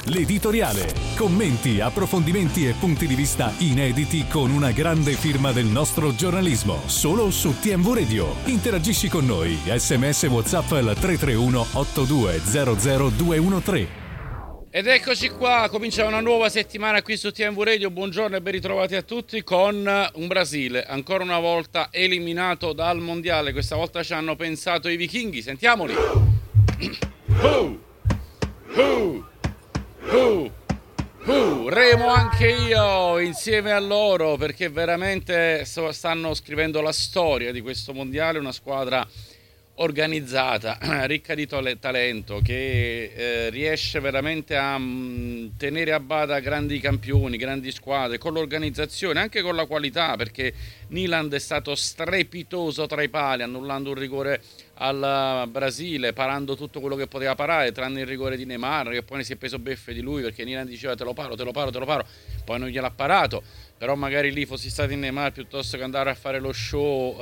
l'editoriale. Commenti, approfondimenti e punti di vista inediti con una grande firma del nostro giornalismo. Solo su TMV Radio. Interagisci con noi. SMS WhatsApp al 331 8200 213. Ed eccoci qua, comincia una nuova settimana qui su TMV Radio. Buongiorno e ben ritrovati a tutti con un Brasile ancora una volta eliminato dal mondiale. Questa volta ci hanno pensato i vichinghi, sentiamoli. Remo anche io insieme a loro, perché veramente stanno scrivendo la storia di questo mondiale. Una squadra organizzata, ricca di talento, che riesce veramente a tenere a bada grandi campioni, grandi squadre, con l'organizzazione, anche con la qualità, perché Nyland è stato strepitoso tra i pali, annullando un rigore al Brasile, parando tutto quello che poteva parare, tranne il rigore di Neymar, che poi ne si è preso beffe di lui, perché Nyland diceva te lo paro, poi non gliel'ha parato. Però magari lì fossi stato in Neymar, piuttosto che andare a fare lo show,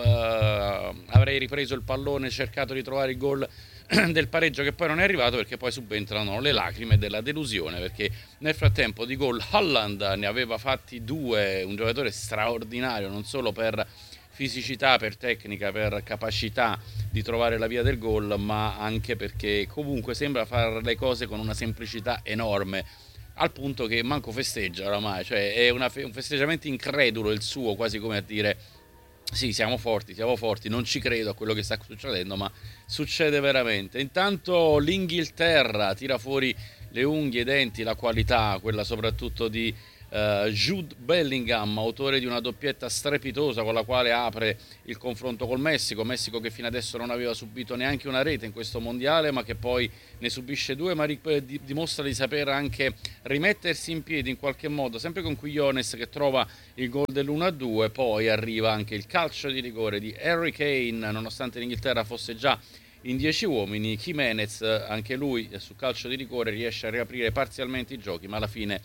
avrei ripreso il pallone e cercato di trovare il gol del pareggio, che poi non è arrivato, perché poi subentrano le lacrime della delusione, perché nel frattempo di gol Haaland ne aveva fatti due, un giocatore straordinario, non solo per fisicità, per tecnica, per capacità di trovare la via del gol, ma anche perché comunque sembra fare le cose con una semplicità enorme, al punto che manco festeggia oramai, cioè è un festeggiamento incredulo il suo, quasi come a dire sì, siamo forti, non ci credo a quello che sta succedendo, ma succede veramente. Intanto l'Inghilterra tira fuori le unghie, i denti, la qualità, quella soprattutto di Jude Bellingham, autore di una doppietta strepitosa con la quale apre il confronto col Messico che fino adesso non aveva subito neanche una rete in questo mondiale, ma che poi ne subisce due, ma dimostra di saper anche rimettersi in piedi in qualche modo, sempre con Quillones che trova il gol dell'1-2. Poi arriva anche il calcio di rigore di Harry Kane, nonostante l'Inghilterra fosse già in 10 uomini. Jimenez, anche lui su calcio di rigore, riesce a riaprire parzialmente i giochi, ma alla fine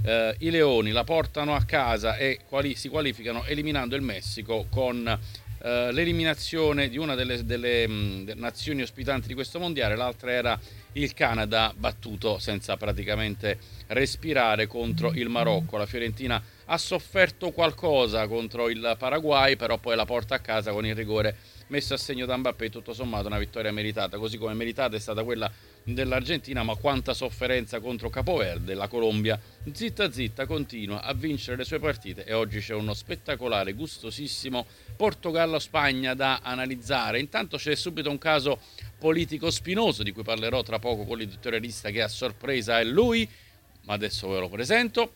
i Leoni la portano a casa e si qualificano eliminando il Messico con l'eliminazione di una delle nazioni ospitanti di questo mondiale. L'altra era il Canada, battuto senza praticamente respirare contro il Marocco. La Fiorentina ha sofferto qualcosa contro il Paraguay, però poi la porta a casa con il rigore messo a segno da Mbappé. Tutto sommato una vittoria meritata, così come meritata è stata quella dell'Argentina, ma quanta sofferenza contro Capoverde. La Colombia zitta continua a vincere le sue partite e oggi c'è uno spettacolare, gustosissimo Portogallo-Spagna da analizzare. Intanto c'è subito un caso politico spinoso di cui parlerò tra poco con l'editorialista che a sorpresa è lui, ma adesso ve lo presento,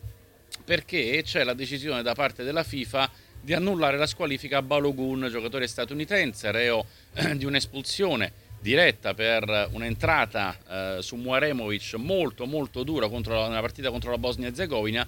perché c'è la decisione da parte della FIFA di annullare la squalifica a Balogun, giocatore statunitense, reo di un'espulsione diretta per un'entrata su Muaremovic molto dura nella partita contro la Bosnia-Herzegovina,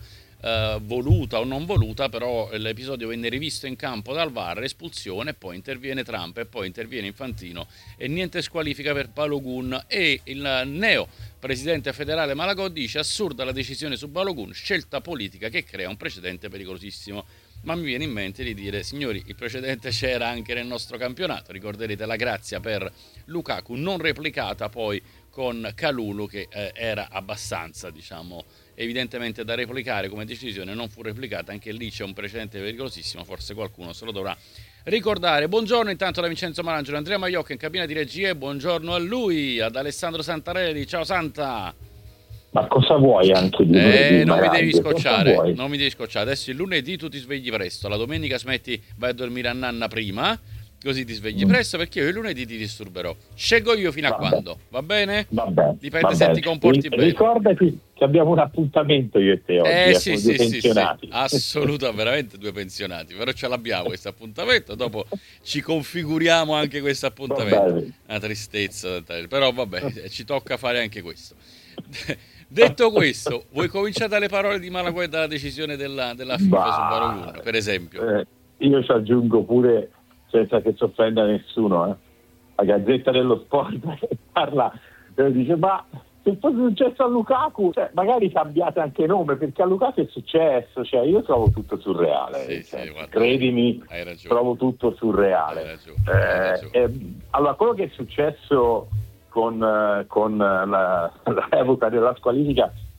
voluta o non voluta, però l'episodio venne rivisto in campo dal VAR, espulsione, poi interviene Trump e poi interviene Infantino e niente squalifica per Balogun. E il neo presidente federale Malagò dice: assurda la decisione su Balogun, scelta politica che crea un precedente pericolosissimo. Ma mi viene in mente di dire: signori, il precedente c'era anche nel nostro campionato, ricorderete la grazia per Lukaku non replicata poi con Kalulu, che era abbastanza, diciamo, evidentemente da replicare come decisione, non fu replicata. Anche lì c'è un precedente pericolosissimo, forse qualcuno se lo dovrà ricordare. Buongiorno intanto da Vincenzo Marangelo, Andrea Maiocca in cabina di regie, buongiorno a lui, ad Alessandro Santarelli. Ciao Santa. Ma cosa vuoi anche di non mi devi scocciare, adesso il lunedì tu ti svegli presto, la domenica smetti, vai a dormire a nanna prima, così ti svegli presto, perché io il lunedì ti disturberò. Scelgo io fino a quando, va bene? Dipende se ti comporti bene. Ricordati che abbiamo un appuntamento io e te oggi, sì, pensionati. Assolutamente, veramente due pensionati, però ce l'abbiamo questo appuntamento, dopo ci configuriamo anche questo appuntamento. Una tristezza, però vabbè, ci tocca fare anche questo. Detto questo, vuoi cominciare dalle parole di Malagò dalla decisione della FIFA su Balogun, per esempio? Io ci aggiungo pure, senza che si offenda nessuno, la Gazzetta dello Sport parla, dice: ma se fosse successo a Lukaku, magari cambiate anche nome, perché a Lukaku è successo, io trovo tutto surreale, guarda, credimi, trovo tutto surreale. Hai ragione. Allora, quello che è successo con la revoca della squalifica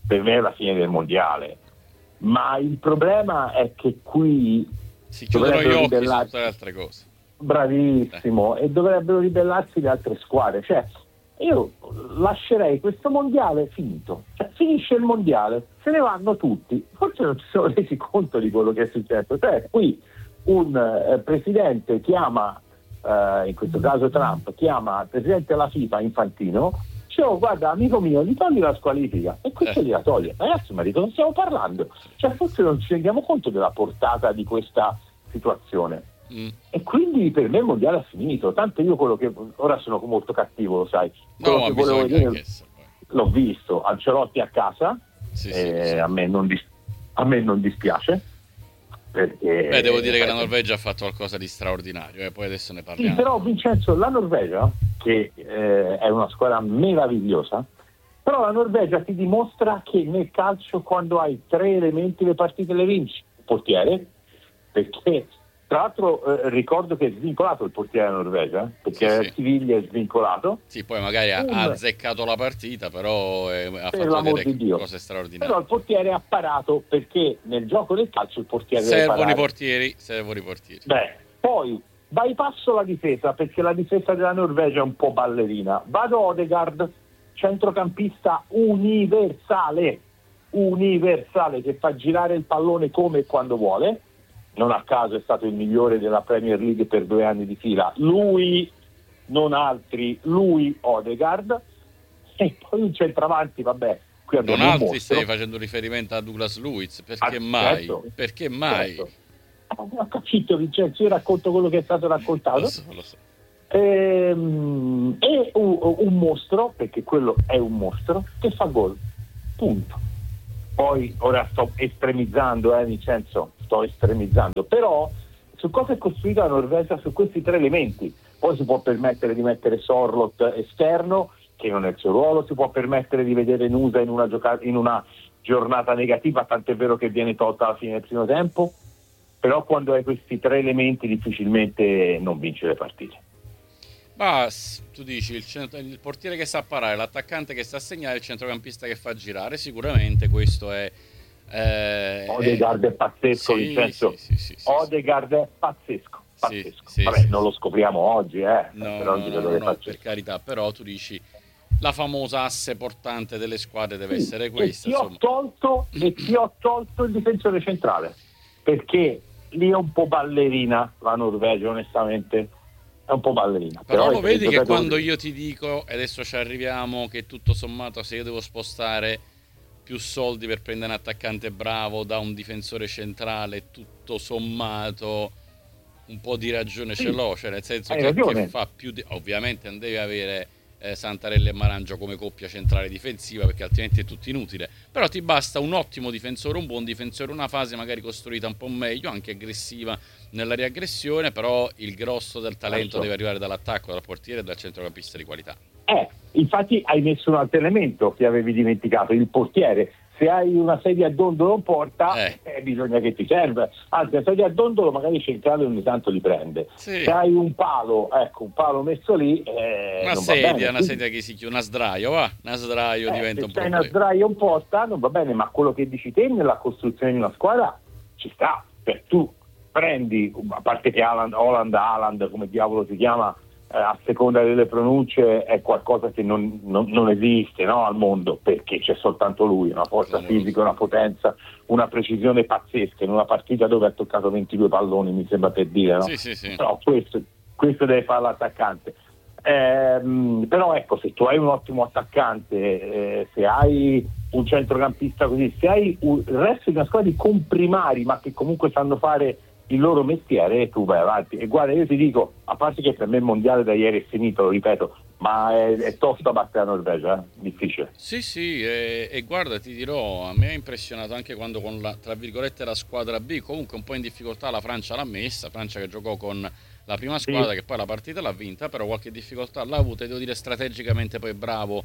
per me è la fine del mondiale. Ma il problema è che qui si chiudono gli occhi su tutte le altre cose. Bravissimo, e dovrebbero ribellarsi le altre squadre. Cioè, io lascerei questo mondiale finito. Cioè, finisce il mondiale, se ne vanno tutti. Forse non si sono resi conto di quello che è successo. Cioè, qui un presidente chiama, in questo caso Trump, chiama il presidente della FIFA, Infantino, dice: oh, guarda, amico mio, gli togli la squalifica, e questo gliela toglie. Ragazzi, ma di cosa stiamo parlando? Cioè, forse non ci rendiamo conto della portata di questa situazione. E quindi per me il mondiale è finito. Tanto io quello che ora sono molto cattivo, lo sai, quello che volevo dire, l'ho visto, Ancelotti a casa, sì. A me non dispiace, perché devo dire che la Norvegia ha fatto qualcosa di straordinario, poi adesso ne parliamo. Sì, però Vincenzo, la Norvegia, che è una squadra meravigliosa, però la Norvegia ti dimostra che nel calcio, quando hai 3 elementi, le partite le vinci. Il portiere, perché tra l'altro ricordo che è svincolato il portiere della Norvegia, perché Siviglia è svincolato. Sì, poi magari ha azzeccato la partita, però ha fatto vedere cose straordinarie. Però il portiere ha parato, perché nel gioco del calcio il portiere servono deve i portieri. Poi bypasso la difesa, perché la difesa della Norvegia è un po' ballerina. Vado Odegaard, centrocampista universale, che fa girare il pallone come e quando vuole. Non a caso è stato il migliore della Premier League per 2 anni di fila. Lui, non altri, lui Odegaard. E poi un centravanti, vabbè. Qui non altri, stai facendo riferimento a Douglas Luiz, perché mai? Certo, perché mai? Certo. Ho capito, Vincenzo, io racconto quello che è stato raccontato. Lo so. È un mostro, perché quello è un mostro, che fa gol. Punto. Poi ora sto estremizzando, Vincenzo, però su cosa è costruita la Norvegia? Su questi 3 elementi. Poi si può permettere di mettere Sorloth esterno, che non è il suo ruolo, si può permettere di vedere Nusa in una giornata negativa, tant'è vero che viene tolta alla fine del primo tempo, però quando hai questi 3 elementi difficilmente non vince le partite. Ma tu dici il portiere che sa parare, l'attaccante che sa segnare, il centrocampista che fa girare, sicuramente questo è Odegaard è pazzesco, Vincenzo. Sì. Odegaard è pazzesco. Non lo scopriamo oggi, no, per carità, però tu dici la famosa asse portante delle squadre deve essere questa. E ti ho tolto il difensore centrale, perché lì è un po' ballerina la Norvegia, onestamente. È un po' ballerina. Però lo vedi che quando io ti dico, e adesso ci arriviamo, che tutto sommato se io devo spostare più soldi per prendere un attaccante bravo da un difensore centrale, tutto sommato un po' di ragione ce l'ho, cioè nel senso che fa più ovviamente non devi avere Santarelli e Marangio come coppia centrale difensiva, perché altrimenti è tutto inutile, però ti basta un ottimo difensore, un buon difensore, una fase magari costruita un po' meglio, anche aggressiva nella riaggressione, però il grosso del talento deve arrivare dall'attacco, dal portiere e dal centrocampista di qualità. Infatti hai messo un altro elemento che avevi dimenticato, il portiere. Se hai una sedia a dondolo in porta, bisogna che ti serve. Anzi, la sedia a dondolo magari centrale ogni tanto li prende. Sì. Se hai un palo messo lì, una sedia che si chiude, una sdraio diventa un problema. Se una sdraio in porta non va bene, ma quello che dici te nella costruzione di una squadra ci sta. Cioè, tu prendi, a parte che Haaland, come diavolo si chiama, a seconda delle pronunce, è qualcosa che non esiste, no, al mondo, perché c'è soltanto lui, una forza fisica, una potenza, una precisione pazzesca in una partita dove ha toccato 22 palloni, mi sembra, per dire, no? Sì. Però questo deve fare l'attaccante. Però ecco, se tu hai un ottimo attaccante, se hai un centrocampista così, se hai il resto di una squadra di comprimari, ma che comunque sanno fare il loro mestiere, e tu vai avanti. E guarda, io ti dico, a parte che per me il mondiale da ieri è finito, lo ripeto, ma è tosto battere la Norvegia, difficile. Sì, e guarda, ti dirò, a me ha impressionato anche quando con la, tra virgolette, la squadra B, comunque un po' in difficoltà la Francia l'ha messa, Francia che giocò con la prima squadra, che poi la partita l'ha vinta, però qualche difficoltà l'ha avuta, e devo dire strategicamente poi bravo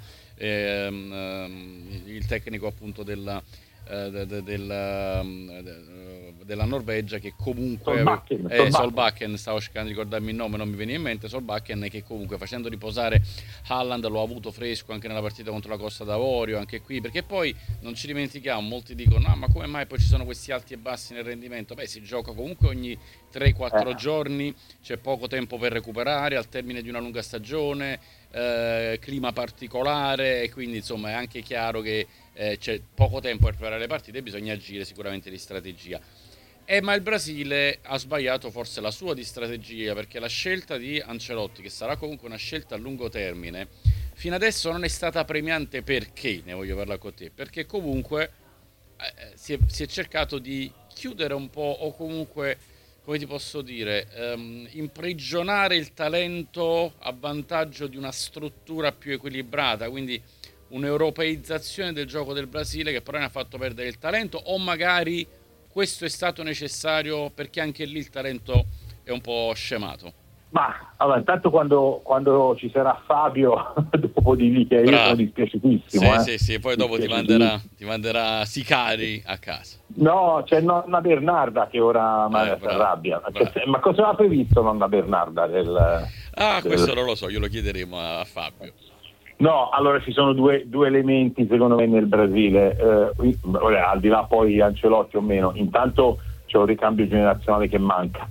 il tecnico appunto della della Norvegia, che comunque Solbakken, stavo cercando di ricordarmi il nome, non mi veniva in mente. Solbakken, che comunque facendo riposare Haaland lo ha avuto fresco anche nella partita contro la Costa d'Avorio, anche qui, perché poi non ci dimentichiamo, molti dicono ma come mai poi ci sono questi alti e bassi nel rendimento? Beh, si gioca comunque ogni 3-4 giorni, c'è poco tempo per recuperare al termine di una lunga stagione, clima particolare, e quindi insomma è anche chiaro che c'è poco tempo per preparare le partite e bisogna agire sicuramente di strategia. Ma il Brasile ha sbagliato forse la sua di strategia, perché la scelta di Ancelotti, che sarà comunque una scelta a lungo termine, fino adesso non è stata premiante. Perché? Ne voglio parlare con te. Perché comunque si è cercato di chiudere un po', o comunque, come ti posso dire, imprigionare il talento a vantaggio di una struttura più equilibrata, quindi un'europeizzazione del gioco del Brasile che però ne ha fatto perdere il talento, o magari questo è stato necessario perché anche lì il talento è un po' scemato? Ma allora, intanto quando ci sarà Fabio, dopo di lì, che io sono dispiaciutissimo. Sì, poi dopo ti manderà sicari a casa. No, c'è nonna Bernarda che ora si arrabbia. Ma cosa ha previsto nonna Bernarda? Questo non lo so, glielo chiederemo a Fabio. No, allora ci sono due elementi secondo me nel Brasile, al di là poi di Ancelotti o meno. Intanto c'è un ricambio generazionale che manca.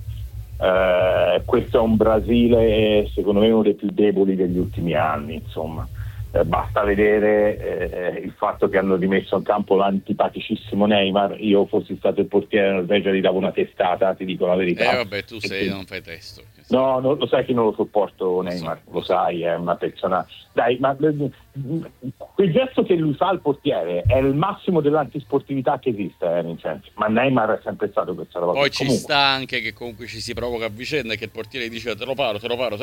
Questo è un Brasile secondo me uno dei più deboli degli ultimi anni, insomma. Basta vedere il fatto che hanno rimesso in campo l'antipaticissimo Neymar. Io fossi stato il portiere della Norvegia gli davo una testata, ti dico la verità. Vabbè, tu non fai testo. No, lo sai che non lo sopporto Neymar, lo sai, è una persona... Dai, ma quel gesto che lui fa al portiere è il massimo dell'antisportività che esiste, Vincenzo. Ma Neymar è sempre stato questa roba. Poi ci sta anche che comunque ci si provoca a vicenda e che il portiere dice te lo paro.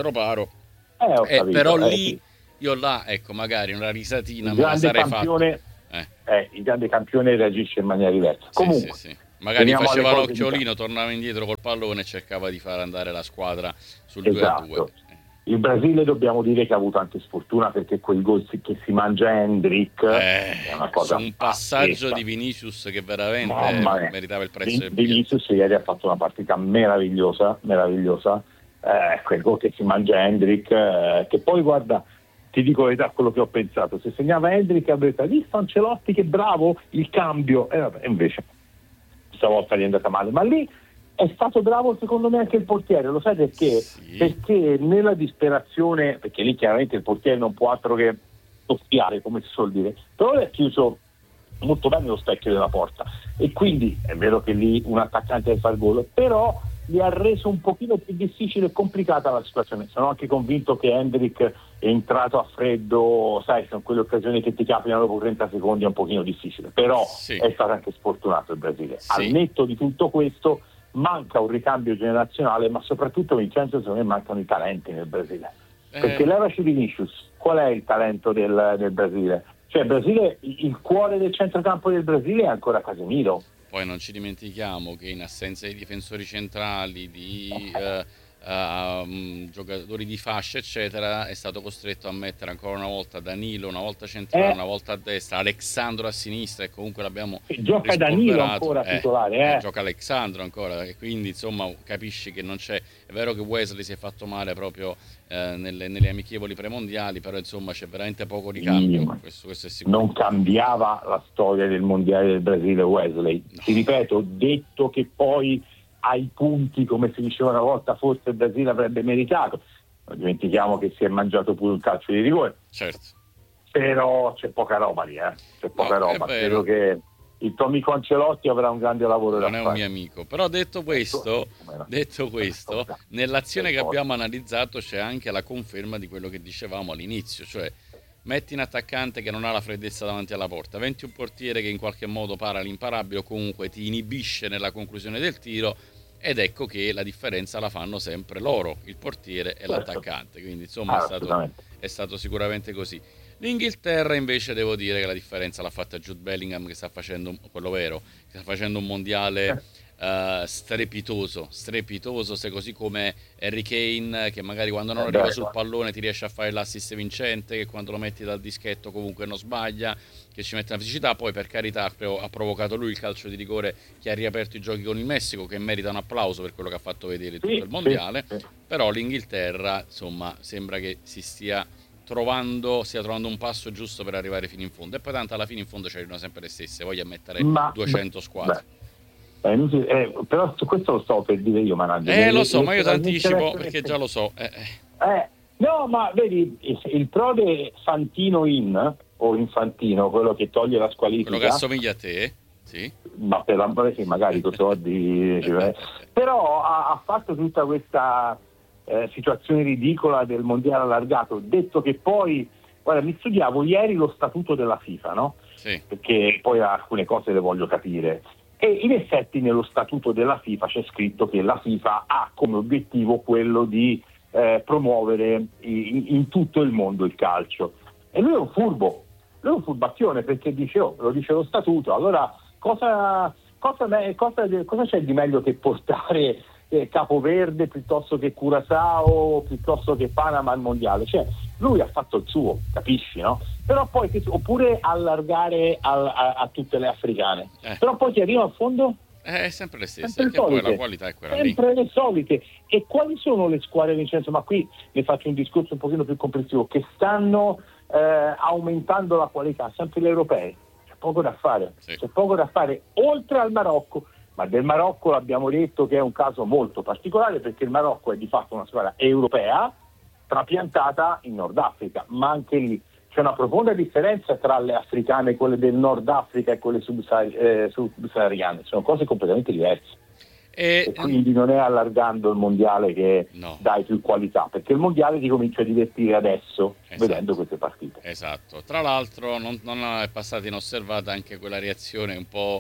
Ho capito, però lì... Sì. Io là, ecco, magari una risatina me la sarei fatta. Il grande campione reagisce in maniera diversa. Comunque, sì. Magari faceva l'occhiolino, tornava indietro col pallone e cercava di far andare la squadra sul 2-2. Il Brasile dobbiamo dire che ha avuto anche sfortuna, perché quel gol che si mangia Hendrick è una cosa un passaggio di Vinicius che veramente meritava il prezzo del biglietto. Vinicius ieri ha fatto una partita meravigliosa. Quel gol che si mangia Hendrick, che poi guarda, ti dico la verità, quello che ho pensato, se segnava Hendrick avrei detto visto Ancelotti che bravo il cambio, invece stavolta gli è andata male. Ma lì è stato bravo secondo me anche il portiere, lo sai perché? Sì. Perché nella disperazione, perché lì chiaramente il portiere non può altro che soffiare, come si suol dire, però è chiuso molto bene lo specchio della porta, e quindi è vero che lì un attaccante deve fare gol, però gli ha reso un pochino più difficile e complicata la situazione. Sono anche convinto che Hendrick è entrato a freddo, sai, sono quelle occasioni che ti capitano dopo 30 secondi, è un pochino difficile, però è stato anche sfortunato il Brasile. Al netto di tutto questo manca un ricambio generazionale, ma soprattutto, Vincenzo, secondo me mancano i talenti nel Brasile, perché levaci Vinicius, qual è il talento del Brasile? Cioè il Brasile, il cuore del centrocampo del Brasile è ancora Casemiro. Poi non ci dimentichiamo che in assenza di difensori centrali, di giocatori di fascia eccetera, è stato costretto a mettere ancora una volta Danilo, una volta centrale, una volta a destra, Alexandro a sinistra, e comunque l'abbiamo gioca Danilo ancora titolare, gioca Alexandro ancora, e quindi insomma capisci che non c'è. È vero che Wesley si è fatto male proprio nelle amichevoli premondiali, però insomma c'è veramente poco ricambio, questo è sicuro. Non cambiava la storia del mondiale del Brasile Wesley, ti ripeto, detto che poi ai punti, come si diceva una volta, forse il Brasile avrebbe meritato, non dimentichiamo che si è mangiato pure un calcio di rigore, certo, però c'è poca roba lì, c'è poca roba. Credo che il tuo amico Ancelotti avrà un grande lavoro da fare. Non è un mio amico, però detto questo, nell'azione che abbiamo analizzato c'è anche la conferma di quello che dicevamo all'inizio, cioè metti un attaccante che non ha la freddezza davanti alla porta, metti un portiere che in qualche modo para l'imparabile o comunque ti inibisce nella conclusione del tiro, ed ecco che la differenza la fanno sempre loro, il portiere e l'attaccante, quindi insomma è stato sicuramente così. L'Inghilterra invece devo dire che la differenza l'ha fatta Jude Bellingham, che sta facendo quello vero, che sta facendo un mondiale strepitoso, se così come Harry Kane, che magari quando non arriva sul pallone ti riesce a fare l'assist vincente, che quando lo metti dal dischetto comunque non sbaglia, che ci mette una fisicità. Poi per carità ha provocato lui il calcio di rigore che ha riaperto i giochi con il Messico, che merita un applauso per quello che ha fatto vedere tutto il mondiale. Però l'Inghilterra, insomma, sembra che stia trovando un passo giusto per arrivare fino in fondo, e poi tanto alla fine in fondo c'erano sempre le stesse, voglia mettere 200 squadre. Però su questo lo sto per dire io, Managgio. Lo so, ma io ti anticipo perché già lo so. No, ma vedi, il prode Fantino o Infantino, quello che toglie la squalifica, quello che assomiglia a te, sì. Ma per l'amore sì, magari con soldi, però ha fatto tutta questa situazione ridicola del mondiale allargato, detto che poi, guarda, mi studiavo ieri lo statuto della FIFA, no? Sì. Perché poi alcune cose le voglio capire. E in effetti nello statuto della FIFA c'è scritto che la FIFA ha come obiettivo quello di promuovere in tutto il mondo il calcio. E lui è un furbo, lui è un furbacchione, perché dice, lo dice lo statuto, allora cosa c'è di meglio che portare Capoverde piuttosto che Curaçao, piuttosto che Panama al mondiale? Cioè, lui ha fatto il suo, capisci, no? Però poi oppure allargare a tutte le africane. Però poi ti arriva a fondo? È sempre le stesse, perché poi la qualità è quella sempre lì. Le solite. E quali sono le squadre, Vincenzo? Ma qui ne faccio un discorso un pochino più complessivo, che stanno aumentando la qualità, sempre le europee. C'è poco da fare, c'è poco da fare, oltre al Marocco. Ma del Marocco l'abbiamo detto che è un caso molto particolare, perché il Marocco è di fatto una squadra europea trapiantata in Nord Africa, ma anche lì c'è una profonda differenza tra le africane, quelle del Nord Africa, e quelle subsahariane, sono cose completamente diverse. E quindi non è allargando il mondiale che dai più qualità, perché il mondiale ti comincia a divertire adesso, vedendo queste partite. Esatto, tra l'altro non è passata inosservata anche quella reazione un po'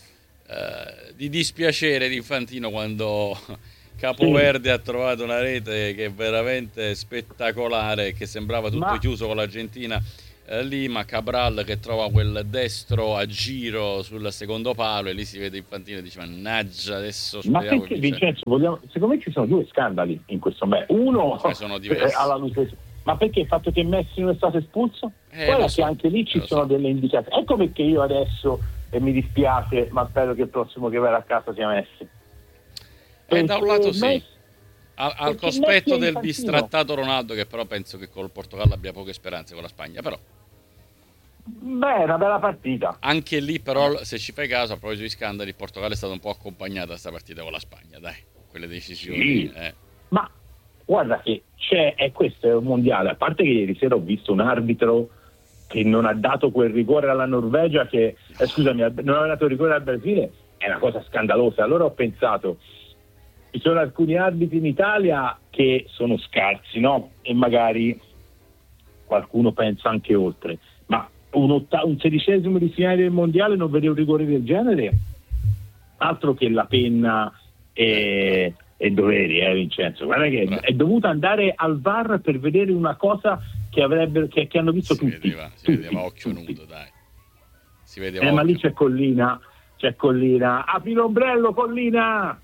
di dispiacere di Infantino quando Capoverde ha trovato una rete che è veramente spettacolare, che sembrava tutto chiuso con l'Argentina lì, ma Cabral che trova quel destro a giro sul secondo palo, e lì si vede Infantino e dice mannaggia, adesso speriamo. Ma perché, Vincenzo, secondo me ci sono due scandali in questo match. Uno sono diversi. Alla luce, ma perché il fatto che Messi non è stato espulso? Guarda che anche lì ci sono delle indicazioni. Ecco perché io adesso, e mi dispiace, ma spero che il prossimo che verrà a casa sia Messi. Da un lato sì, al cospetto del bistrattato Ronaldo, che però penso che col Portogallo abbia poche speranze, con la Spagna, però è una bella partita. Anche lì però, se ci fai caso, a proposito di scandali, il Portogallo è stato un po' accompagnato a questa partita con la Spagna, dai, quelle decisioni. Sì. Ma guarda che questo è un mondiale, a parte che ieri sera ho visto un arbitro che non ha dato quel rigore alla Norvegia, non ha dato il rigore al Brasile, è una cosa scandalosa. Allora ho pensato, ci sono alcuni arbitri in Italia che sono scarsi, no? E magari qualcuno pensa anche oltre, ma un 16esimo di finale del mondiale non vede un rigore del genere, altro che la penna e doveri, Vincenzo. Guarda che è dovuto andare al VAR per vedere una cosa che hanno visto tutti. Si vedeva occhio nudo, dai. Si vedeva ma lì c'è Collina, apri l'ombrello, Collina.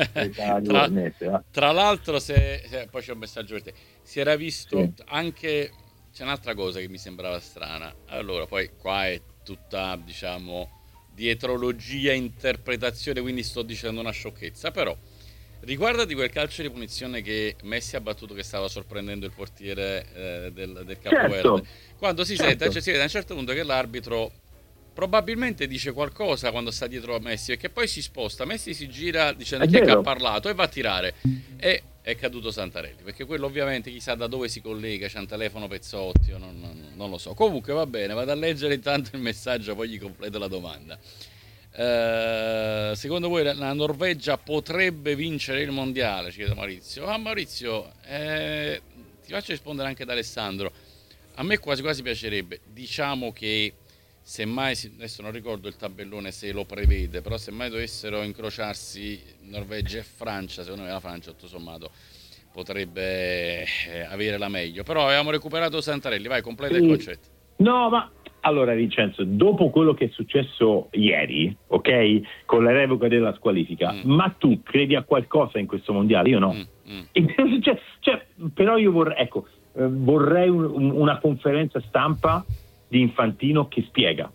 Tra l'altro, poi c'è un messaggio per te, si era visto anche, c'è un'altra cosa che mi sembrava strana. Allora, poi qua è tutta, diciamo, dietrologia, interpretazione, quindi sto dicendo una sciocchezza, però riguardati quel calcio di punizione che Messi ha battuto, che stava sorprendendo il portiere del Capoverde. Quando si vede a un certo punto che l'arbitro probabilmente dice qualcosa quando sta dietro a Messi, perché poi si sposta, Messi si gira dicendo chi è che ha parlato e va a tirare, e è caduto Santarelli, perché quello ovviamente chissà da dove si collega, c'è un telefono Pezzotti, non lo so. Comunque va bene, vado a leggere intanto il messaggio, poi gli completo la domanda. Secondo voi la Norvegia potrebbe vincere il mondiale? Ci chiede Maurizio. Maurizio, ti faccio rispondere anche da Alessandro. A me quasi quasi piacerebbe, diciamo che semmai, adesso non ricordo il tabellone se lo prevede, però semmai dovessero incrociarsi Norvegia e Francia, secondo me la Francia tutto sommato potrebbe avere la meglio. Però avevamo recuperato Santarelli, vai, completa il concetto. No, ma allora Vincenzo, dopo quello che è successo ieri, ok, con la revoca della squalifica, ma tu credi a qualcosa in questo mondiale? Io no. Però io vorrei una conferenza stampa di Infantino che spiega.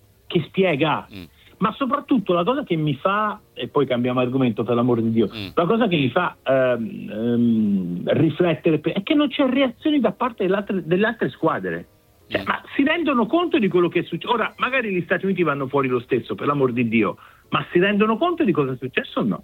Ma soprattutto la cosa che mi fa, e poi cambiamo argomento per l'amor di Dio, la cosa che mi fa riflettere è che non c'è reazioni da parte delle altre squadre. Ma si rendono conto di quello che è successo? Ora, magari gli Stati Uniti vanno fuori lo stesso, per l'amor di Dio, ma si rendono conto di cosa è successo o no?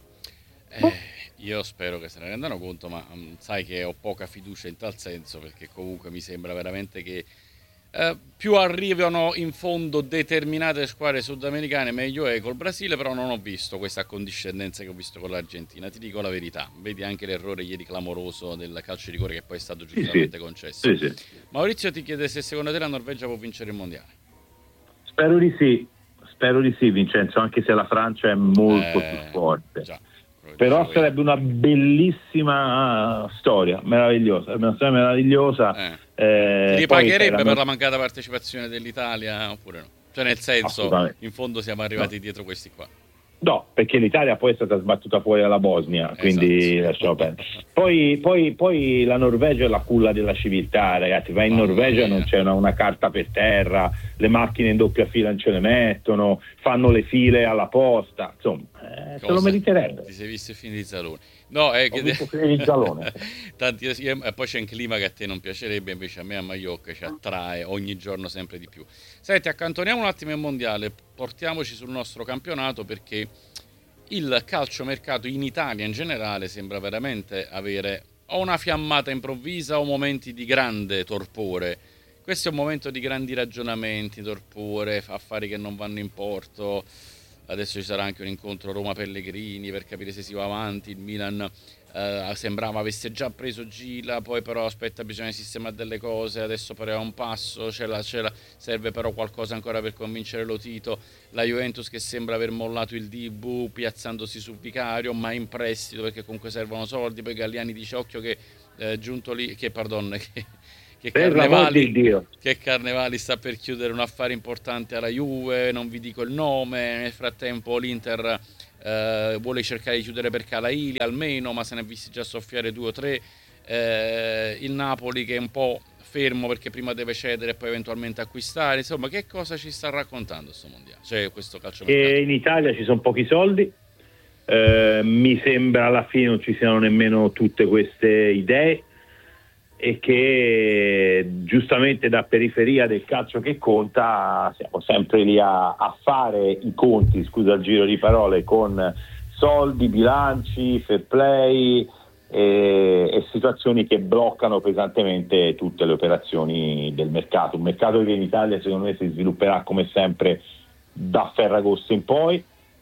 Io spero che se ne rendano conto, ma sai che ho poca fiducia in tal senso, perché comunque mi sembra veramente che più arrivano in fondo determinate squadre sudamericane, meglio è. Col Brasile però non ho visto questa accondiscendenza che ho visto con l'Argentina, ti dico la verità. Vedi anche l'errore ieri clamoroso del calcio di rigore che poi è stato giustamente concesso. Sì. Maurizio ti chiede se secondo te la Norvegia può vincere il mondiale. Spero di sì Vincenzo, anche se la Francia è molto più forte. Già. Però sarebbe una bellissima storia, meravigliosa, una storia meravigliosa. Ti ripagherebbe per la mancata partecipazione dell'Italia oppure no? Cioè nel senso, in fondo siamo arrivati dietro questi qua. No, perché l'Italia poi è stata sbattuta fuori alla Bosnia, quindi lasciamo perdere. Poi la Norvegia è la culla della civiltà, ragazzi. Vai in Norvegia, non c'è una carta per terra, le macchine in doppia fila non ce le mettono, fanno le file alla posta, insomma, se lo meriterebbe. Ti sei visto i film di Zalone? No, è che tanti, e poi c'è un clima che a te non piacerebbe, invece a me a Maiorca ci attrae ogni giorno sempre di più. Senti, accantoniamo un attimo il mondiale, portiamoci sul nostro campionato, perché il calciomercato in Italia in generale sembra veramente avere o una fiammata improvvisa o momenti di grande torpore. Questo è un momento di grandi ragionamenti, torpore, affari che non vanno in porto. Adesso ci sarà anche un incontro Roma-Pellegrini per capire se si va avanti. Il Milan sembrava avesse già preso Gila, poi però aspetta, bisogna sistemare delle cose, adesso però è un passo, serve però qualcosa ancora per convincere Lotito. La Juventus che sembra aver mollato il Dibu piazzandosi su Vicario, ma in prestito perché comunque servono soldi. Poi Galliani dice occhio che giunto lì, che Carnevali sta per chiudere un affare importante alla Juve, non vi dico il nome. Nel frattempo l'Inter vuole cercare di chiudere per Calaili almeno, ma se ne è visti già soffiare 2 o 3. Il Napoli che è un po' fermo perché prima deve cedere e poi eventualmente acquistare. Insomma, che cosa ci sta raccontando questo mondiale? Cioè questo calciomercato? In Italia ci sono pochi soldi, mi sembra alla fine non ci siano nemmeno tutte queste idee, e che giustamente da periferia del calcio che conta siamo sempre lì a fare i conti, scusa il giro di parole, con soldi, bilanci, fair play e situazioni che bloccano pesantemente tutte le operazioni del mercato. Un mercato che in Italia secondo me si svilupperà come sempre da Ferragosto in poi.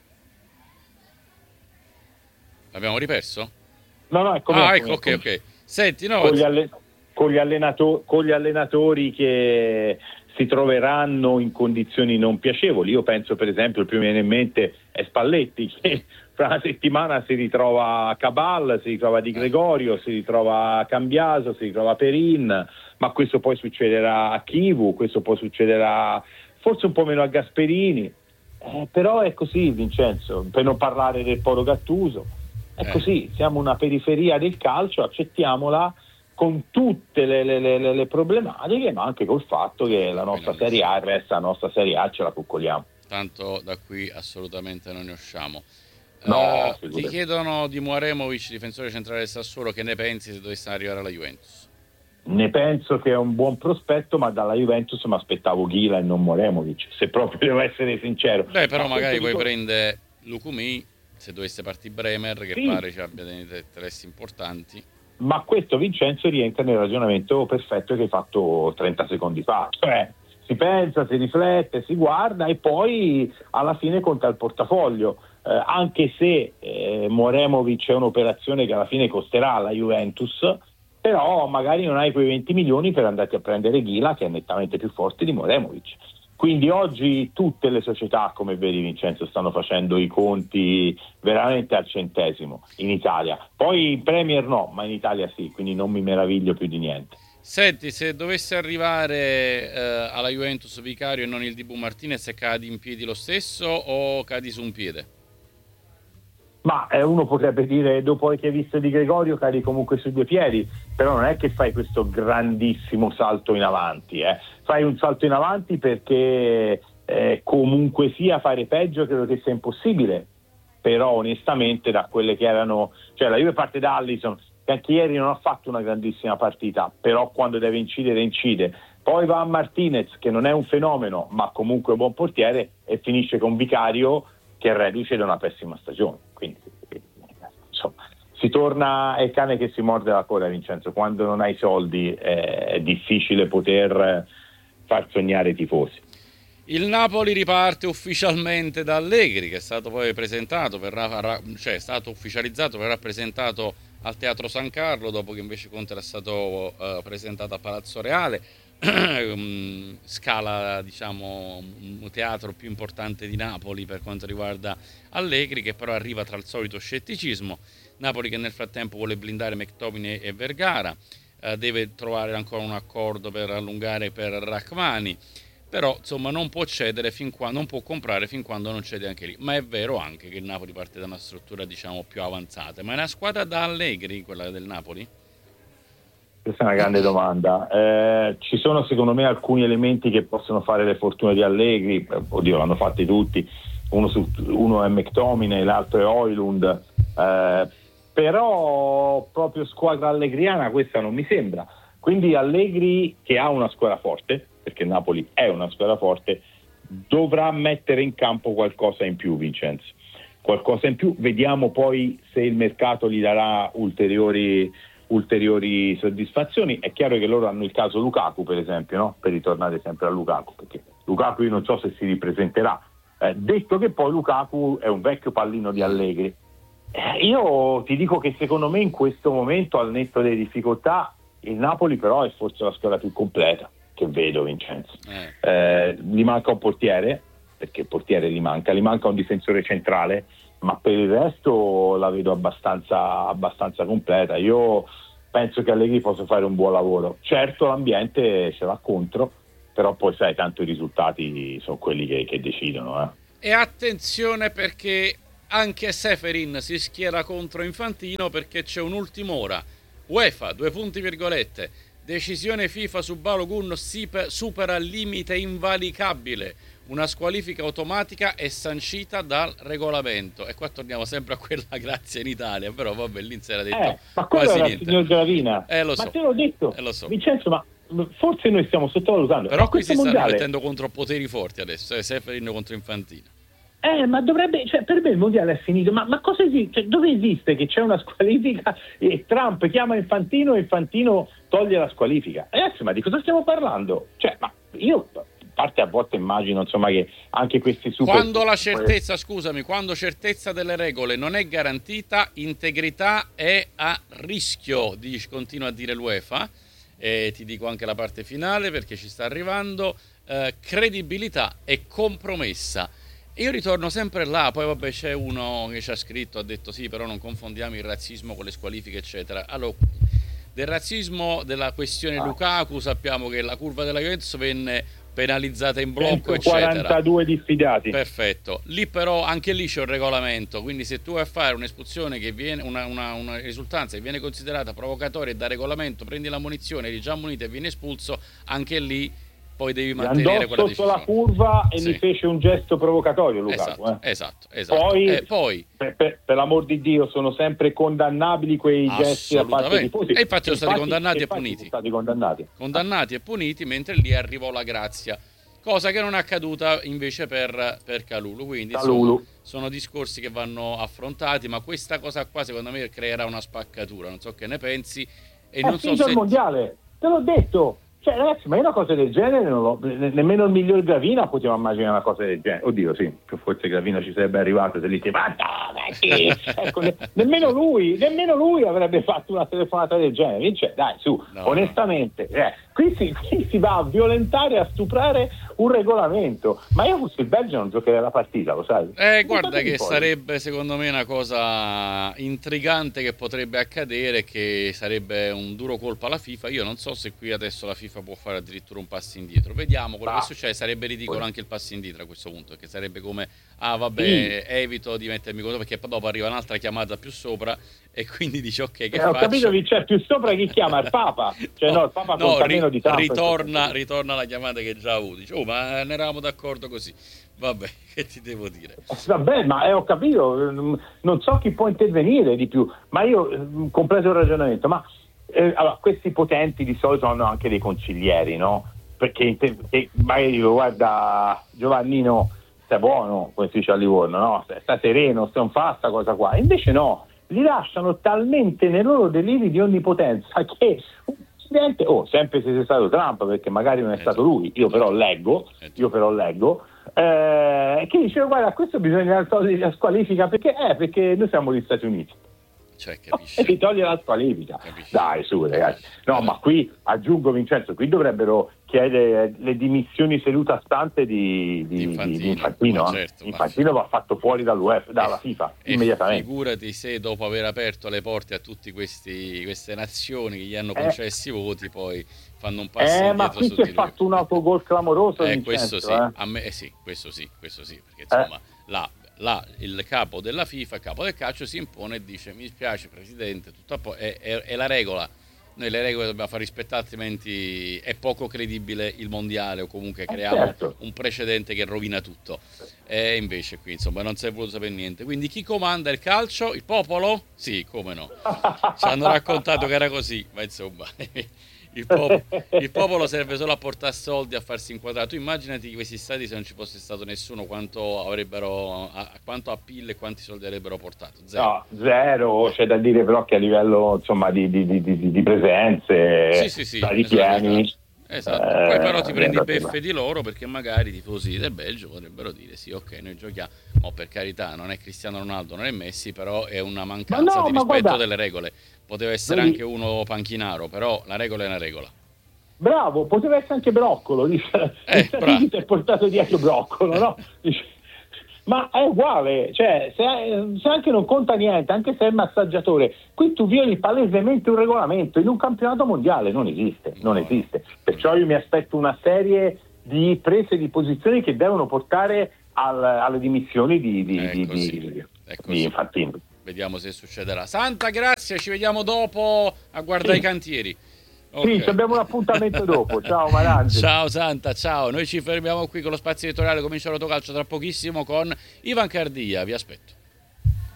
L'abbiamo riperso? No, ecco. Ok. Senti, no, con gli allenatori che si troveranno in condizioni non piacevoli. Io penso, per esempio, il primo che mi viene in mente è Spalletti, che fra una settimana si ritrova Cabal, si ritrova Di Gregorio, si ritrova Cambiaso, si ritrova Perin, ma questo poi succederà a Chivu, questo poi succederà forse un po' meno a Gasperini, però è così, Vincenzo, per non parlare del Polo Gattuso, è così, siamo una periferia del calcio, accettiamola, con tutte le problematiche, ma anche col fatto che la nostra Serie A resta la nostra Serie A, ce la coccoliamo. Tanto da qui assolutamente non ne usciamo. No, ti chiedono di Muaremovic, difensore centrale del Sassuolo, che ne pensi se dovesse arrivare alla Juventus? Ne penso che è un buon prospetto, ma dalla Juventus mi aspettavo Ghila e non Muaremovic, se proprio devo essere sincero. Però magari poi prende Lukumi, se dovesse partire Bremer, che pare ci abbia dei interessi importanti. Ma questo, Vincenzo, rientra nel ragionamento perfetto che hai fatto 30 secondi fa, cioè si pensa, si riflette, si guarda e poi alla fine conta il portafoglio, anche se Muaremovic è un'operazione che alla fine costerà alla Juventus, però magari non hai quei 20 milioni per andarti a prendere Ghila, che è nettamente più forte di Muaremovic. Quindi oggi tutte le società, come vedi Vincenzo, stanno facendo i conti veramente al centesimo in Italia. Poi in Premier no, ma in Italia sì, quindi non mi meraviglio più di niente. Senti, se dovesse arrivare alla Juventus Vicario e non il Dibu Martinez, cadi in piedi lo stesso o cadi su un piede? Ma uno potrebbe dire, dopo che hai visto Di Gregorio, cadi comunque sui due piedi, però non è che fai questo grandissimo salto in avanti. Fai un salto in avanti perché comunque sia fare peggio credo che sia impossibile, però onestamente da quelle che erano, cioè la Juve parte da Alisson, che anche ieri non ha fatto una grandissima partita, però quando deve incidere incide, poi va a Martinez che non è un fenomeno ma comunque un buon portiere, e finisce con Vicario che è reduce da una pessima stagione. Quindi insomma si torna, è il cane che si morde la coda, Vincenzo. Quando non hai soldi è difficile poter far sognare i tifosi. Il Napoli riparte ufficialmente da Allegri, che è stato poi presentato, è stato ufficializzato, verrà presentato al Teatro San Carlo, dopo che invece Conte era stato presentato a Palazzo Reale. Scala, diciamo, un teatro più importante di Napoli per quanto riguarda Allegri, che però arriva tra il solito scetticismo. Napoli che nel frattempo vuole blindare McTominay e Vergara, deve trovare ancora un accordo per allungare per Rachmani, però insomma non può cedere non può comprare fin quando non cede anche lì. Ma è vero anche che il Napoli parte da una struttura, diciamo, più avanzata, ma è una squadra da Allegri quella del Napoli? Questa è una grande domanda. Ci sono secondo me alcuni elementi che possono fare le fortune di Allegri. Oddio, l'hanno fatti tutti. Uno è McTominay, l'altro è Højlund. Però proprio squadra allegriana questa non mi sembra. Quindi Allegri, che ha una squadra forte, perché Napoli è una squadra forte, dovrà mettere in campo qualcosa in più, Vincenzo. Qualcosa in più. Vediamo poi se il mercato gli darà ulteriori soddisfazioni. È chiaro che loro hanno il caso Lukaku, per esempio, no? Per ritornare sempre a Lukaku, perché Lukaku io non so se si ripresenterà, detto che poi Lukaku è un vecchio pallino di Allegri. Io ti dico che secondo me in questo momento, al netto delle difficoltà, il Napoli però è forse la squadra più completa che vedo, Vincenzo. Gli manca un portiere, perché il portiere gli manca un difensore centrale, ma per il resto la vedo abbastanza completa. Io penso che Allegri possa fare un buon lavoro. Certo l'ambiente ce l'ha contro, però poi sai, tanto i risultati sono quelli che decidono. E attenzione, perché anche Seferin si schiera contro Infantino, perché c'è un'ultima ora. UEFA, decisione FIFA su Balogun supera il limite invalicabile. Una squalifica automatica è sancita dal regolamento. E qua torniamo sempre a quella grazia in Italia, però vabbè, lì si era detto ma quello quasi era niente. Il signor Gravina. Lo so. Ma te l'ho detto, lo so. Vincenzo, ma forse noi stiamo sottovalutando. Però qui si mondiale... stanno mettendo contro poteri forti adesso, Seferin contro Infantino. Ma dovrebbe, cioè, per me il mondiale è finito. Ma cosa esiste? Cioè, dove esiste che c'è una squalifica e Trump chiama Infantino e Infantino toglie la squalifica? Ragazzi, ma di cosa stiamo parlando? Cioè, ma io a volte immagino, insomma, che anche questi super... Quando la certezza, quando certezza delle regole non è garantita, integrità è a rischio, continua a dire l'UEFA, e ti dico anche la parte finale perché ci sta arrivando, credibilità è compromessa. Io ritorno sempre là, poi vabbè c'è uno che ci ha scritto, ha detto sì, però non confondiamo il razzismo con le squalifiche eccetera. Allora, del razzismo della questione Lukaku sappiamo che la curva della Juventus venne penalizzata in blocco 142 eccetera. diffidati. Perfetto. Lì però anche lì c'è un regolamento, quindi se tu vai a fare un'espulsione che viene una risultanza che viene considerata provocatoria e da regolamento prendi la munizione, eri già munito e viene espulso, anche lì poi devi mantenere quella decisione. Sotto la curva e gli fece un gesto provocatorio Lukaku. Esatto. Poi per l'amor di Dio sono sempre condannabili quei gesti da parte dei tifosi. E infatti sono stati condannati e puniti. Sono stati condannati e puniti, mentre lì arrivò la grazia. Cosa che non è accaduta invece per Kalulu. Quindi sono discorsi che vanno affrontati, ma questa cosa qua secondo me creerà una spaccatura. Non so che ne pensi. E non so se... il mondiale, te l'ho detto. Cioè, ragazzi, ma io una cosa del genere nemmeno il miglior Gravina poteva immaginare una cosa del genere. Oddio, sì, forse Gravina ci sarebbe arrivato se lì ti ecco, nemmeno lui avrebbe fatto una telefonata del genere. Cioè, dai, su, onestamente, Qui si va a violentare, a stuprare un regolamento. Ma io fossi il Belgio non giocherei la partita, lo sai? Guarda che sarebbe secondo me una cosa intrigante che potrebbe accadere, che sarebbe un duro colpo alla FIFA. Io non so se qui adesso la FIFA può fare addirittura un passo indietro. Vediamo quello che succede. Sarebbe ridicolo anche il passo indietro a questo punto, perché sarebbe come vabbè, evito di mettermi contro, perché poi dopo arriva un'altra chiamata più sopra e quindi dici ok, che faccio? Ho capito che c'è più sopra, chi chiama il Papa? Cioè no, il Papa conta meno di tanto. Ritorna la chiamata che già avuto. Dice, oh, ma ne eravamo d'accordo così. Vabbè, che ti devo dire? Vabbè, ma ho capito, non so chi può intervenire di più, ma io completo il ragionamento, ma allora, questi potenti di solito hanno anche dei consiglieri, no? Perché magari dico, guarda Giovannino, stai buono, come si dice a Livorno, no? Stai sereno, non fa sta cosa qua. Invece no, li lasciano talmente nei loro deliri di onnipotenza che sempre se sia stato Trump, perché magari non è stato lui, io però leggo, che dice guarda, questo bisogna togliere la squalifica perché noi siamo gli Stati Uniti. Cioè, capisci? E si toglie la squalifica. Dai, su ragazzi. No, ma qui aggiungo Vincenzo, qui dovrebbero chiedere le dimissioni seduta stante di Infantino. Certo, Infantino va fatto fuori dalla FIFA immediatamente. Figurati se dopo aver aperto le porte a tutte queste nazioni che gli hanno concessi voti, poi fanno un passo indietro. Ma qui si è fatto un autogol clamoroso. Questo sì, a me questo sì, perché insomma il capo della FIFA, il capo del calcio si impone e dice: mi spiace presidente, tutto è la regola, noi le regole dobbiamo far rispettare, altrimenti è poco credibile il mondiale, o comunque creiamo un precedente che rovina tutto. E invece qui insomma non si è voluto sapere niente. Quindi chi comanda il calcio? Il popolo? Sì, come no, ci hanno raccontato che era così, ma insomma il popolo serve solo a portare soldi, a farsi inquadrare. Tu immaginati questi stati se non ci fosse stato nessuno, quanto a PIL e quanti soldi avrebbero portato? Zero. No, zero. C'è da dire però che a livello insomma di presenze stati pieni. Esatto. Poi però ti prendi beffe di loro, perché magari i tifosi del Belgio potrebbero dire sì, ok, noi giochiamo, per carità non è Cristiano Ronaldo, non è Messi, però è una mancanza di rispetto delle regole. Poteva essere anche uno panchinaro, però la regola è una regola. Bravo, poteva essere anche Broccolo, dice. Si è portato dietro Broccolo, no? Ma è uguale, cioè se anche non conta niente, anche se è massaggiatore, qui tu violi palesemente un regolamento. In un campionato mondiale non esiste. Perciò io mi aspetto una serie di prese di posizioni che devono portare alle dimissioni di Infantino. Vediamo se succederà. Santa, grazie, ci vediamo dopo a guardare i cantieri. Okay. Sì, abbiamo un appuntamento dopo. Ciao Marangeli. Ciao Santa, ciao. Noi ci fermiamo qui con lo spazio editoriale. Comincia Rotocalcio tra pochissimo con Ivan Cardia. Vi aspetto.